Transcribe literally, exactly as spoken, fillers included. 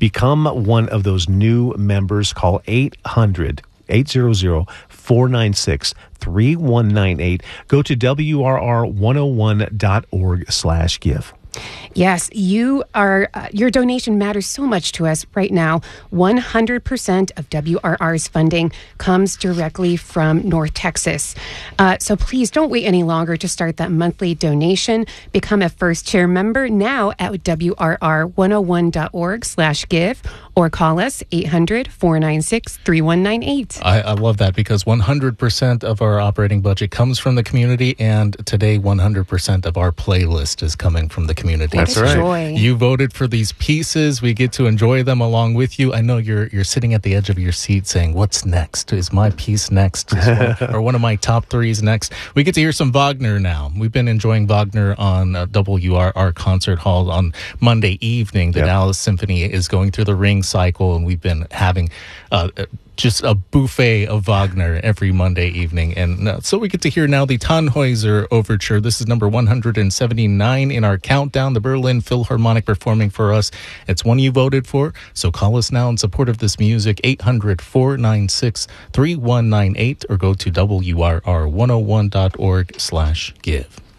Become one of those new members. Call eight hundred, eight hundred, four nine six, three one nine eight. Go to W R R one oh one dot org slash give. Yes, you are. Uh, your donation matters so much to us right now. one hundred percent of W R R's funding comes directly from North Texas. Uh, so please don't wait any longer to start that monthly donation. Become a first chair member now at W R R one oh one dot org slash give or call us eight hundred, four nine six, three one nine eight. I, I love that because one hundred percent of our operating budget comes from the community, and today one hundred percent of our playlist is coming from the community. That's right. Joy. You voted for these pieces. We get to enjoy them along with you. I know you're you're sitting at the edge of your seat saying, what's next? Is my piece next? Is one, or one of my top threes next? We get to hear some Wagner now. We've been enjoying Wagner on uh, W R R Concert Hall on Monday evening. The Yep. Dallas Symphony is going through the ring cycle, and we've been having uh, just a buffet of Wagner every Monday evening. And uh, so we get to hear now the Tannhäuser Overture. This is number one hundred seventy-nine in our countdown. The Berlin Philharmonic performing for us. It's one you voted for. So call us now in support of this music, eight hundred, four nine six, three one nine eight, or go to W R R one oh one dot org slash give.